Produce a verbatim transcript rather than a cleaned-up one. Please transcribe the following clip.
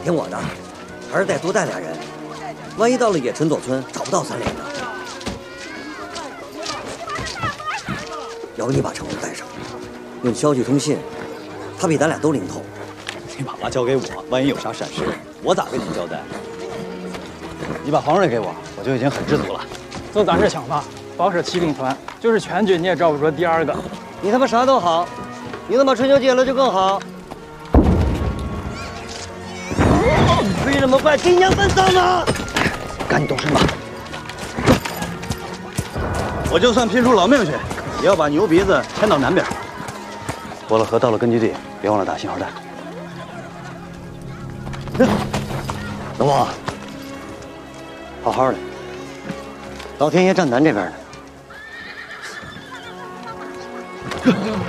听我的，还是得多带俩人，万一到了野陈左村找不到三连呢？要不你把程红带上，用消息通信，他比咱俩都灵通。 你把妈交给我，万一有啥闪失，我咋跟你交代？你把黄瑞给我，我就已经很知足了。 就咱这想法，保守骑兵团，就是全军你也找不着第二个。 你他妈啥都好，你他妈春秋接了就更好。为什么怪金娘奔丧呢？ 赶紧动身吧！我就算拼出老命去，也要把牛鼻子牵到南边。过了河，到了根据地，别忘了打信号弹。 老王，好好的，老天爷站咱这边呢。